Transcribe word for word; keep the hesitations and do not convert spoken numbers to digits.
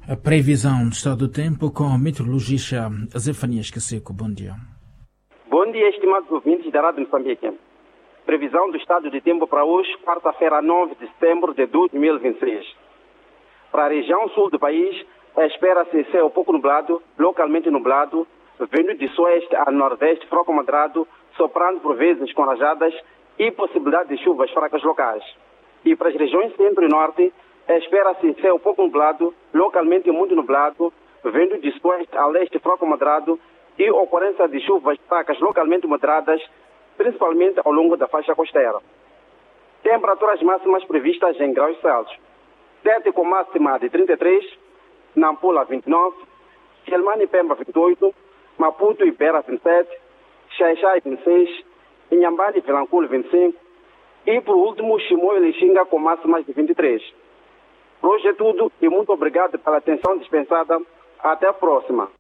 A previsão do estado do tempo com o meteorologista Zefanias Caseco. Bom dia. Bom dia, estimados ouvintes da Rádio Moçambique. Previsão do estado de tempo para hoje, quarta-feira, nove de setembro de dois mil e vinte e seis. Para a região sul do país, espera-se céu pouco nublado, localmente nublado, vindo de sueste a nordeste, fraco moderado, soprando por vezes com rajadas e possibilidade de chuvas fracas locais. E para as regiões centro e norte, espera-se céu pouco nublado, localmente muito nublado, vindo de sueste a leste, fraco moderado e ocorrência de chuvas fracas localmente moderadas, principalmente ao longo da faixa costeira. Temperaturas máximas previstas em graus Celsius. Tete com máxima de trinta e três, Nampula vinte e nove, Quelimane e Pemba vinte e oito, Maputo e Beira vinte e sete, Xai-Xai vinte e seis, Inhambane e Vilanculo vinte e cinco e, por último, Chimoio e Lixinga com máximas de vinte e três. Por hoje é tudo e muito obrigado pela atenção dispensada. Até a próxima.